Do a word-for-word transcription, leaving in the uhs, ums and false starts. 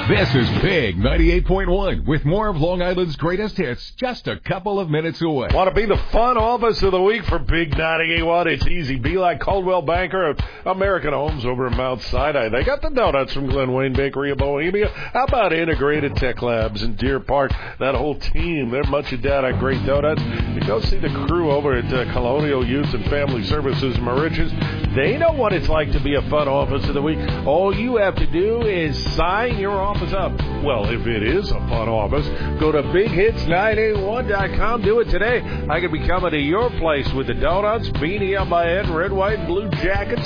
This is Big ninety-eight point one with more of Long Island's greatest hits just a couple of minutes away. Want to be the fun office of the week for Big ninety-eight point one? It's easy. Be like Coldwell Banker of American Homes over in Mount Sinai. They got the donuts from Glen Wayne Bakery of Bohemia. How about Integrated Tech Labs in Deer Park? That whole team, they're munching down on great donuts. You go see the crew over at uh, Colonial Youth and Family Services in Mauritius. They know what it's like to be a fun office of the week. All you have to do is sign your office up. Well, if it is a fun office, go to big hits nine eight one dot com. Do it today. I could be coming to your place with the donuts, beanie on my head, red, white, and blue jackets,